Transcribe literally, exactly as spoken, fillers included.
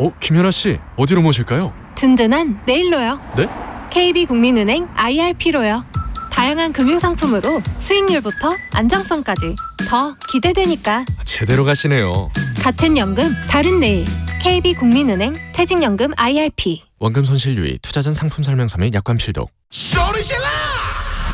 어, 김연아 씨, 어디로 모실까요? 든든한 내일로요. 네? 케이비국민은행 아이알피로요. 다양한 금융상품으로 수익률부터 안정성까지 더 기대되니까. 제대로 가시네요. 같은 연금, 다른 내일. 케이비국민은행 퇴직연금 아이알피. 원금 손실 유의, 투자 전 상품 설명서 및 약관 필독. 소리 질러!